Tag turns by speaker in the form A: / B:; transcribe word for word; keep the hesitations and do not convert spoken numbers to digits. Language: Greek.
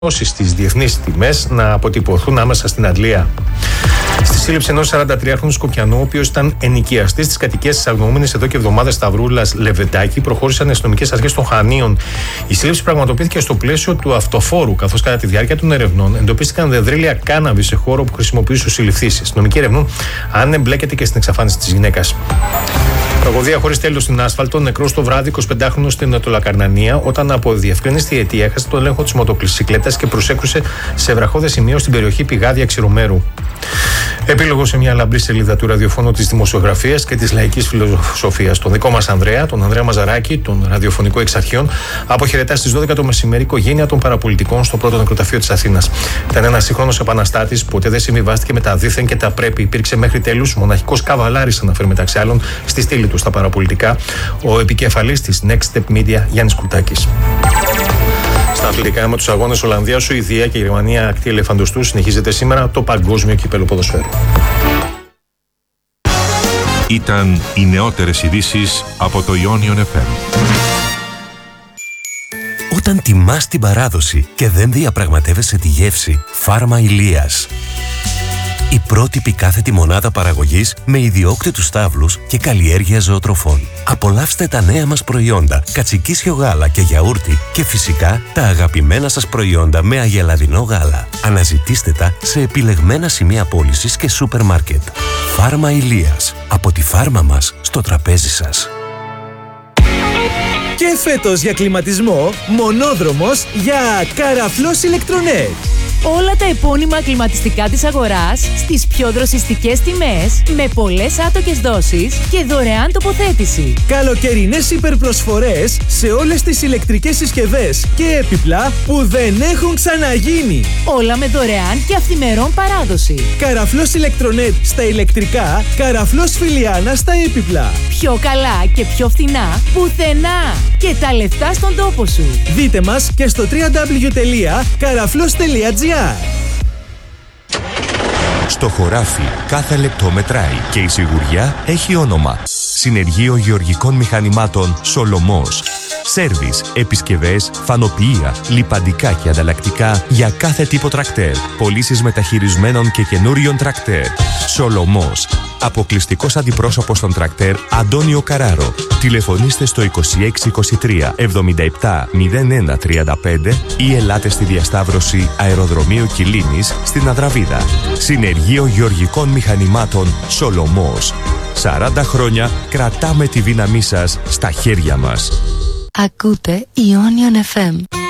A: στις διεθνείς τιμές να αποτυπωθούν άμεσα στην Αντλία. Στη σύλληψη ενός σαραντατριάχρονου Σκοπιανού, ο οποίος ήταν ενοικιαστής της κατοικίας της αγνοούμενης εδώ και εβδομάδες Σταυρούλας Λεβεντάκη, προχώρησαν οι αστυνομικές αρχές των Χανίων. Η σύλληψη πραγματοποιήθηκε στο πλαίσιο του αυτοφόρου, καθώς κατά τη διάρκεια των ερευνών εντοπίστηκαν δεδρύλια κάναβη σε χώρο που χρησιμοποιούσε ο συλληφθής. Οι αστυνομικοί ερευνούν αν εμπλέκεται και στην εξαφάνιση της γυναίκας. Τραγωδία χωρίς τέλος στην άσφαλτο, νεκρός το βράδυ εικοσιπεντάχρονος στην Νοτολακαρνανία, όταν από διευκρίνηστη αιτία έχασε τον έλεγχο της μοτοκλησικλέτας και προσέκρουσε σε βραχώδες σημείο στην περιοχή Πηγάδια Ξηρομέρου. Επίλογο σε μια λαμπρή σελίδα του ραδιοφώνου της δημοσιογραφίας και της λαϊκής φιλοσοφίας. Τον δικό μας Ανδρέα, τον Ανδρέα Μαζαράκη, τον ραδιοφωνικό εξαρχείων, αποχαιρετά στις δώδεκα το μεσημέρι οικογένεια των παραπολιτικών στο πρώτο νεκροταφείο της Αθήνας. Ήταν ένας σύγχρονος επαναστάτης, ποτέ δεν συμβιβάστηκε με τα δίθεν και τα πρέπει. Υπήρξε μέχρι τέλους μοναχικός καβαλάρης, αναφέρει μεταξύ άλλων στη στήλη του στα παραπολιτικά ο επικεφαλής της Next Step Media Γιάννης Κουρτάκης. Στα αθλητικά, με τους αγώνες Ολλανδία, Σουηδία και Γερμανία ακτή ελεφαντοστού, συνεχίζεται σήμερα το παγκόσμιο κύπελλο ποδοσφαίρου.
B: Ήταν οι νεότερες ειδήσεις από το Ionion εφ εμ.
C: Όταν τιμάς την παράδοση και δεν διαπραγματεύεσαι τη γεύση, Φάρμα Ηλίας. Η πρώτη κάθετη μονάδα παραγωγής με ιδιόκτητους στάβλους και καλλιέργεια ζωοτροφών. Απολαύστε τα νέα μας προϊόντα, κατσικίσιο γάλα και γιαούρτι και φυσικά τα αγαπημένα σας προϊόντα με αγελαδινό γάλα. Αναζητήστε τα σε επιλεγμένα σημεία πώλησης και σούπερ μάρκετ. Φάρμα Ηλίας. Από τη φάρμα μας στο τραπέζι σας.
D: Και φέτος για κλιματισμό, μονόδρομος για Καραφλός Ηλεκτρονέτ.
E: Όλα τα επώνυμα κλιματιστικά της αγοράς στις πιο δροσιστικές τιμές, με πολλές άτοκες δόσεις και δωρεάν τοποθέτηση.
D: Καλοκαιρινές υπερπροσφορές σε όλες τις ηλεκτρικές συσκευές και έπιπλα που δεν έχουν ξαναγίνει.
E: Όλα με δωρεάν και αυθημερών παράδοση.
D: Καραφλός Ηλεκτρονέτ στα ηλεκτρικά, Καραφλός Φιλιάνα στα έπιπλα.
E: Πιο καλά και πιο φθηνά πουθενά. Και τα λεφτά στον τόπο σου.
D: Δείτε μας και στο double-u double-u double-u τελεία καραφλός τελεία τζι άρ.
F: Στο χωράφι κάθε λεπτό μετράει και η σιγουριά έχει όνομα. Συνεργείο Γεωργικών Μηχανημάτων Σολομός. Σέρβις, επισκευές, φανοποιεία, λιπαντικά και ανταλλακτικά για κάθε τύπο τρακτέρ. Πωλήσεις μεταχειρισμένων και καινούριων τρακτέρ. Σολομός. Αποκλειστικός αντιπρόσωπος των τρακτέρ Αντώνιο Καράρο. Τηλεφωνήστε στο είκοσι έξι είκοσι τρία εβδομήντα επτά μηδέν ένα τριάντα πέντε ή ελάτε στη διασταύρωση Αεροδρομίου Κιλίνης στην Αδραβίδα. Συνεργείο Γεωργικών Μηχανημάτων Σολομός. σαράντα χρόνια κρατάμε τη δύναμή σας στα χέρια μας.
G: Ακούτε Ionion εφ εμ.